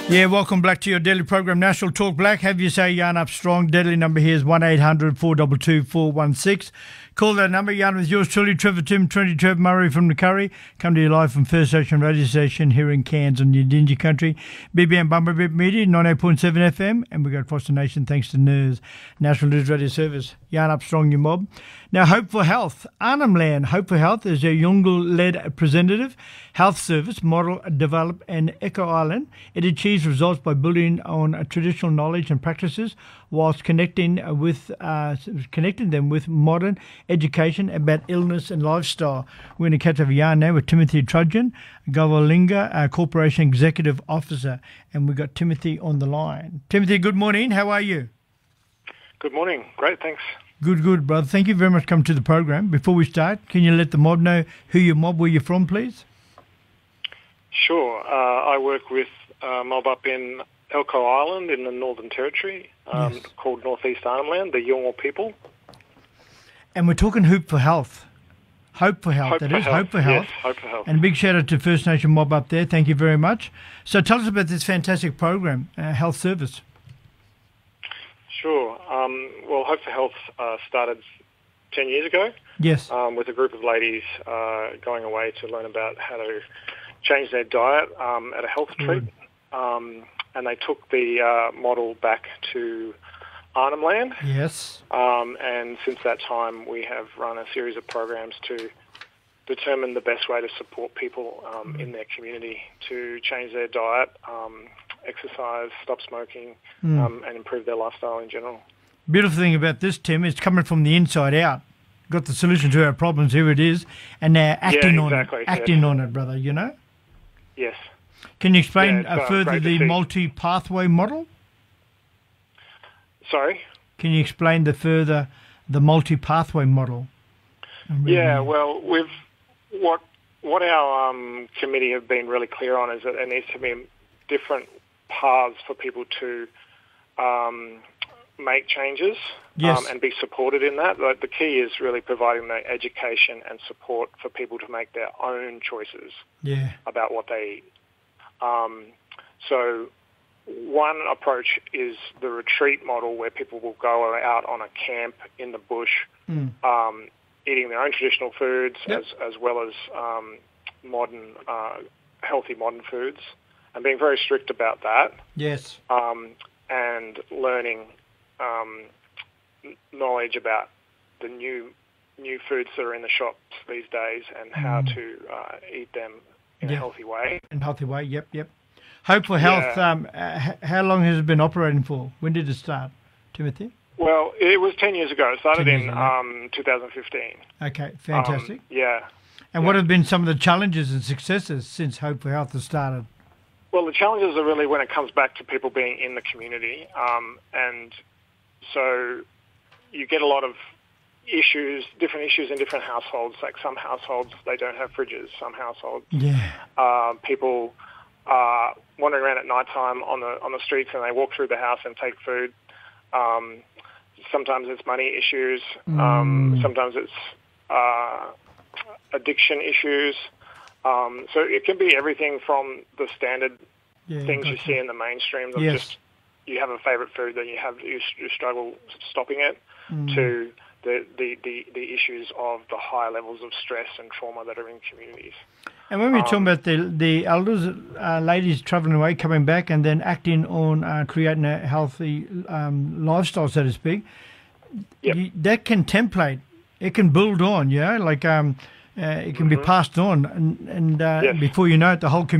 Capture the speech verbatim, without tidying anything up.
Yeah, welcome back to your daily program, National Talk Black. Have you say Yarn Up Strong. Deadly number here is one eight hundred four two two four one six. Call that number. Yarn with yours truly, Trevor Tim, twenty Trevor Murray from the Curry. Come to you live from First Station Radio Station here in Cairns on Yidinji Country. B B M Bumper Bit Media, ninety-eight point seven F M. And we go across the nation thanks to N E R S, National News Radio Service. Yarn Up Strong, your mob. Now, Hope for Health. Arnhem Land Hope for Health is a Yolngu-led representative health service model developed in Echo Island. It achieves results by building on traditional knowledge and practices whilst connecting with uh, connecting them with modern education about illness and lifestyle. We're going to catch up a yarn now with Timothy Trudgeon, Gowalinga uh, Corporation Executive Officer, and we've got Timothy on the line. Timothy, good morning. How are you? Good morning. Great, thanks. Good, good, brother. Thank you very much for coming to the program. Before we start, can you let the mob know who your mob, where you're from, please? Sure. Uh, I work with a mob up in Elcho Island in the Northern Territory um, yes. called North East Arnhem Land, the Yolngu people. And we're talking Hope for Health. Hope for Health, Hope that for is. Health. Hope for Health. Yes, Hope for Health. And a big shout out to First Nation mob up there. Thank you very much. So tell us about this fantastic program, uh, Health Service. Sure. Um, well, Hope for Health uh, started ten years ago. Yes. Um, with a group of ladies uh, going away to learn about how to change their diet um, at a health retreat. Um, and they took the uh, model back to Arnhem Land. Yes. Um, and since that time, we have run a series of programs to determine the best way to support people um, mm. in their community to change their diet, um, exercise, stop smoking, mm. um, and improve their lifestyle in general. Beautiful thing about this, Tim, is coming from the inside out. Got the solution to our problems, here it is, and now acting yeah, exactly, on it. Acting yes. on it, brother, you know? Yes. Can you explain yeah, uh, uh, further the multi-pathway model? Sorry? Can you explain the further the multi-pathway model? Really yeah, well, we've what what our um, committee have been really clear on is that there needs to be different paths for people to um, make changes yes. um, and be supported in that. Like, the key is really providing the education and support for people to make their own choices yeah. about what they eat. Um, so one approach is the retreat model, where people will go out on a camp in the bush, mm. um, eating their own traditional foods yep. as, as well as um, modern, uh, healthy modern foods, and being very strict about that. Yes. Um, and learning um, knowledge about the new new foods that are in the shops these days and how mm. to uh, eat them in yep. a healthy way. In a healthy way, yep, yep. Hope for Health, yeah. um, uh, how long has it been operating for? When did it start, Timothy? Well, it was ten years ago. It started in ago. um, two thousand fifteen. Okay, fantastic. Um, yeah. And yeah. what have been some of the challenges and successes since Hope for Health has started? Well, the challenges are really when it comes back to people being in the community. Um, and so you get a lot of issues, different issues in different households. Like some households, they don't have fridges. Some households, yeah. uh, people are wandering around at night time on the, on the streets, and they walk through the house and take food. Um, sometimes it's money issues. Mm. Um, sometimes it's uh, addiction issues. Um, so it can be everything from the standard yeah, things gotcha. you see in the mainstream of yes. just you have a favourite food that you have you, you struggle stopping it, mm. to the, the, the, the issues of the high levels of stress and trauma that are in communities. And when we're um, talking about the the elders, uh, ladies travelling away, coming back, and then acting on uh, creating a healthy um, lifestyle, so to speak, yep. you, that can template. It can build on, yeah, like um, uh, it can mm-hmm. be passed on, and, and uh, yes. before you know it, the whole community